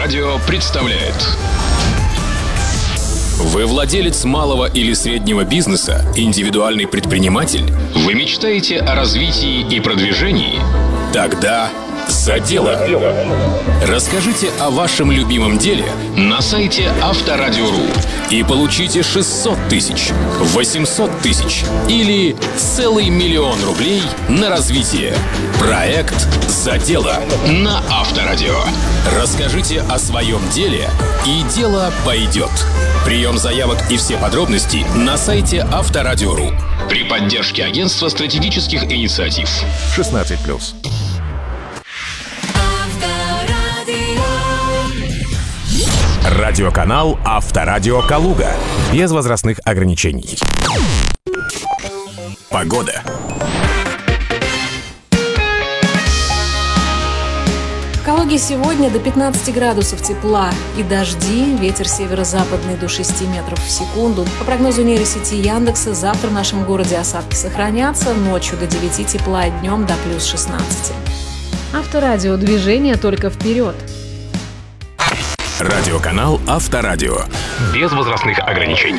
Авторадио представляет. Вы владелец малого или среднего бизнеса, индивидуальный предприниматель? Вы мечтаете о развитии и продвижении? Тогда за дело! Расскажите о вашем любимом деле На сайте Авторадио.ру. и получите 600 тысяч, 800 тысяч или целый 1 000 000 рублей на развитие. Проект «За дело» На Авторадио. Расскажите о своем деле, и дело пойдет. Прием заявок и все подробности на сайте Авторадио.ру. При поддержке Агентства стратегических инициатив. 16+. Радиоканал Авторадио Калуга. Без возрастных ограничений. Погода. В Калуге сегодня до 15 градусов тепла и дожди, ветер северо-западный до 6 метров в секунду. По прогнозу нейросети Яндекса, завтра в нашем городе осадки сохранятся, ночью до 9 тепла и днем до плюс 16. Авторадио, движение только вперед. Радиоканал Авторадио. Без возрастных ограничений.